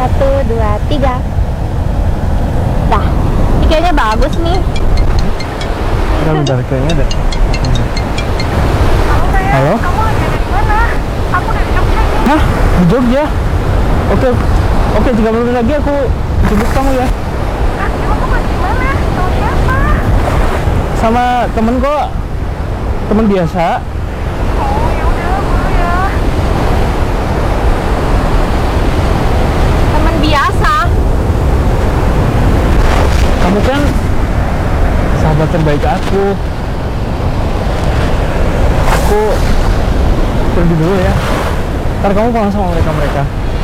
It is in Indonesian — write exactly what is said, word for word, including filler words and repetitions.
Satu, dua, tiga. Dah, ini kayaknya bagus nih. Bentar, bentar, kayaknya ada. Halo sayang, Halo? kamu lagi ada di mana? Aku dari Jogja nih. Hah? Di Jogja? Oke, oke, tiga puluh menit lagi aku jemput kamu ya. Kak, kamu lagi di mana? Sama siapa? Sama temen kok, temen biasa. Oh ya udah, boleh ya. Teman biasa. Kamu kan sahabat terbaik aku. Aku pergi dulu ya. Ntar kamu pulang sama mereka-mereka.